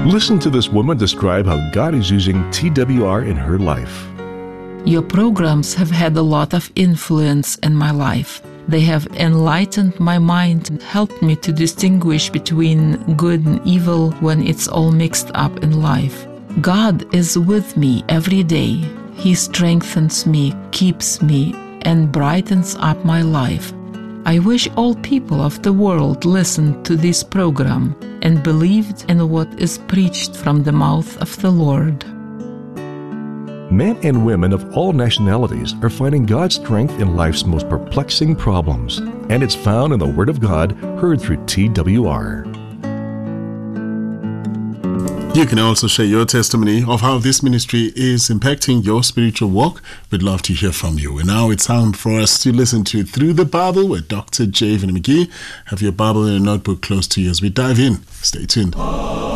Listen to this woman describe how God is using TWR in her life. Your programs have had a lot of influence in my life. They have enlightened my mind and helped me to distinguish between good and evil when it's all mixed up in life. God is with me every day. He strengthens me, keeps me, and brightens up my life. I wish all people of the world listened to this program and believed in what is preached from the mouth of the Lord. Men and women of all nationalities are finding God's strength in life's most perplexing problems, and it's found in the Word of God heard through TWR. You can also share your testimony of how this ministry is impacting your spiritual walk. We'd love to hear from you. And now it's time for us to listen to Through the Bible with Dr. Javen McGee. Have your Bible and a notebook close to you as we dive in. Stay tuned.